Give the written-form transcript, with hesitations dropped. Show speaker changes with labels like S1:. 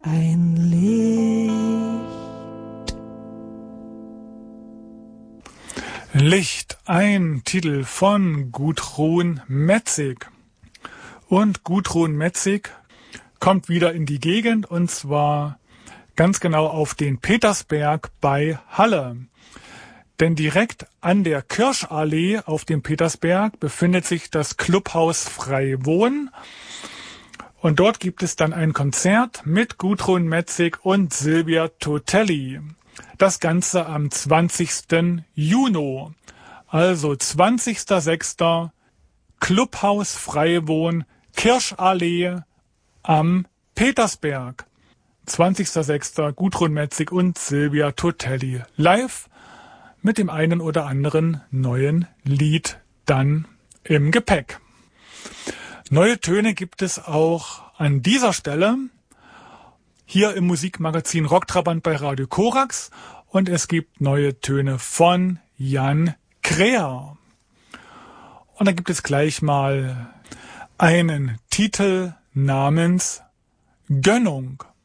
S1: ein Licht.
S2: Licht, ein Titel von Gudrun Metzig. Und Gudrun Metzig kommt wieder in die Gegend, und zwar ganz genau auf den Petersberg bei Halle. Denn direkt an der Kirschallee auf dem Petersberg befindet sich das Clubhaus Freiwohn. Und dort gibt es dann ein Konzert mit Gudrun Metzig und Silvia Totelli. Das Ganze am 20. Juni. Also 20.06. Clubhaus Freiwohn, Kirschallee am Petersberg. 20.06. Gudrun Metzig und Silvia Totelli. Live mit dem einen oder anderen neuen Lied dann im Gepäck. Neue Töne gibt es auch an dieser Stelle hier im Musikmagazin Rocktrabant bei Radio Korax, und es gibt neue Töne von Jan Kräher. Und da gibt es gleich mal einen Titel namens Gönnung.